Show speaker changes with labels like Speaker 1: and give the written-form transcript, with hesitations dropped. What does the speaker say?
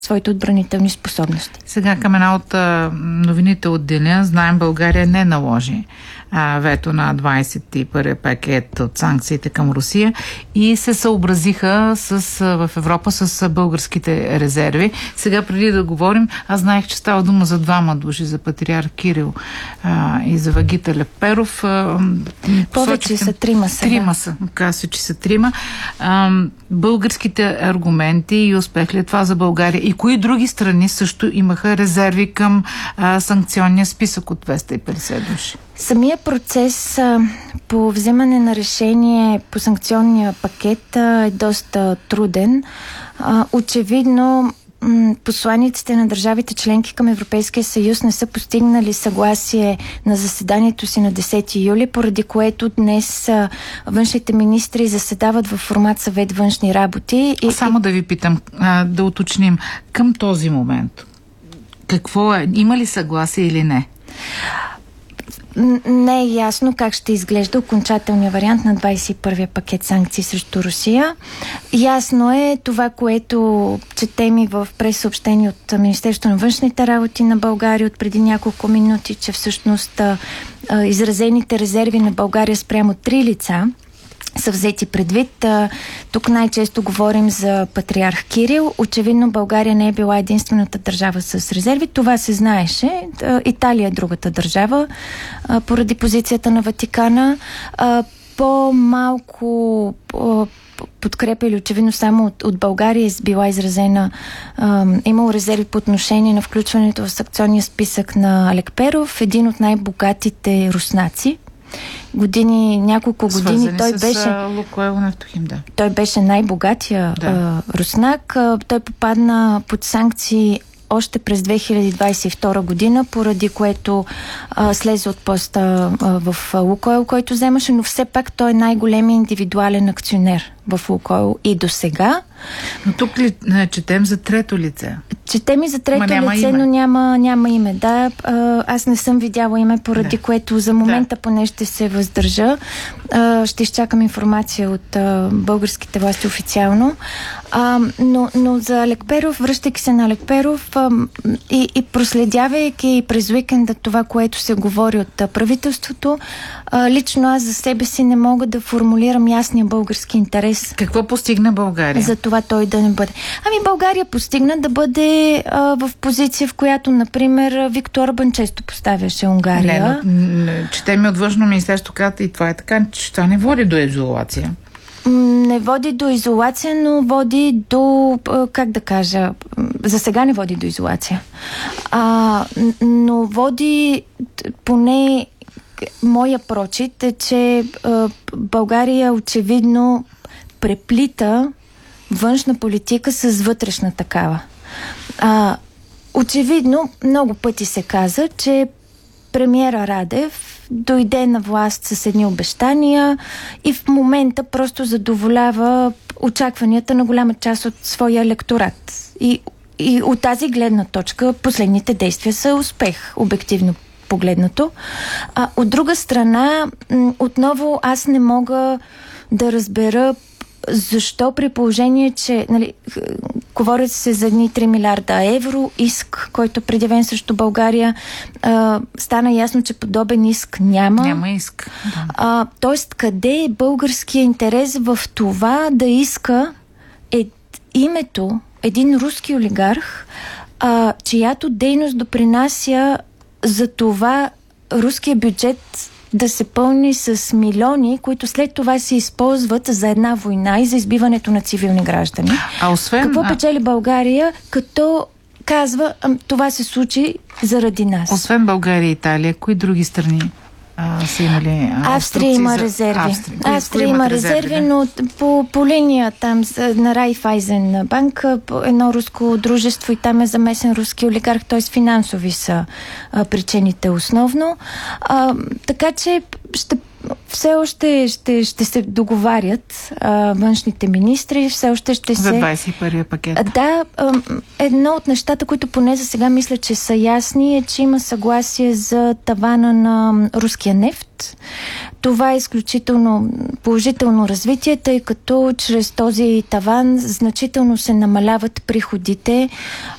Speaker 1: своите отбранителни способности.
Speaker 2: Сега към една от новините от деня. Знаем, България не наложи вето на 21 пакет от санкциите към Русия и се съобразиха в Европа с българските резерви. Сега, преди да говорим, аз знаех, че става дума за двама души, за патриарх Кирил и за Вагита Перов.
Speaker 1: Повече са, трима са.
Speaker 2: Трима са, казва се, че са трима. Българските аргументи и успех ли е това за България? И кои други страни също имаха резерви към санкционния списък от 250 души?
Speaker 1: Самия процес по вземане на решение по санкционния пакет е доста труден. Очевидно, посланиците на държавите членки към Европейския съюз не са постигнали съгласие на заседанието си на 10 юли, поради което днес външните министри заседават в формат Съвет външни работи.
Speaker 2: Само да ви питам, да уточним, към този момент, какво е? Има ли съгласие или не?
Speaker 1: Не е ясно как ще изглежда окончателния вариант на 21-я пакет санкции срещу Русия. Ясно е това, което четем и в прес-съобщение от Министерството на външните работи на България от преди няколко минути, че всъщност изразените резерви на България спрямо 3 лица са взети предвид. Тук най-често говорим за патриарх Кирил. Очевидно България не е била единствената държава с резерви. Това се знаеше. Италия е другата държава поради позицията на Ватикана. По-малко подкрепа или очевидно само от България е била изразена. Имало резерви по отношение на включването в санкционния списък на Олег Перов, един от най-богатите руснаци. Няколко години той беше
Speaker 2: Лукойл Нефтохим, да.
Speaker 1: Той беше най-богатия руснак. Той попадна под санкции още през 2022 година, поради което слезе от поста в Лукойл, който вземаше, но все пак той е най-големият индивидуален акционер в Лукойл и до сега.
Speaker 2: Но тук ли четем за трето лице?
Speaker 1: Четем и за трето лице,
Speaker 2: име.
Speaker 1: Но няма име. Да, аз не съм видяла име, поради което за момента поне ще се въздържа. Ще изчакам информация от българските власти официално. Но за Олег Перов, връщайки се на Олег Перов и проследявайки през уикенда това, което се говори от правителството, лично аз за себе си не мога да формулирам ясния български интерес.
Speaker 2: Какво постигна България?
Speaker 1: За това той да не бъде. България постигна да бъде в позиция, в която, например, Виктор Орбан често поставяше Унгария.
Speaker 2: Четем от Външно министерство, казват и това е така, че това не води до изолация.
Speaker 1: Не води до изолация, но води до, как да кажа, за сега не води до изолация. Но води, поне моя прочит е, че България очевидно преплита външна политика с вътрешна такава. Очевидно, много пъти се каза, че премиера Радев дойде на власт с едни обещания и в момента просто задоволява очакванията на голяма част от своя електорат. И от тази гледна точка последните действия са успех, обективно погледнато. От друга страна, отново аз не мога да разбера защо, при положение, че говорят се за едни 3 милиарда евро иск, който е предявен срещу България. Стана ясно, че подобен иск няма.
Speaker 2: Няма иск.
Speaker 1: Тоест, къде е българския интерес в това да иска името един руски олигарх, чиято дейност допринася за това руския бюджет да се пълни с милиони, които след това се използват за една война и за избиването на цивилни граждани. Какво печели България, като казва, това се случи заради нас?
Speaker 2: Освен България и Италия, кои други страни са имали
Speaker 1: Австрия има резерви. Австрия има резерви, но по линия там на Райфайзен банк, едно руско дружество и там е замесен руски олигарх, т.е. финансови са причините основно. Така че все още ще се договарят външните министри, все още ще се...
Speaker 2: За 21-я пакет.
Speaker 1: Да, едно от нещата, които поне за сега мисля, че са ясни, е, че има съгласие за тавана на руския нефт. Това е изключително положително развитие, тъй като чрез този таван значително се намаляват приходите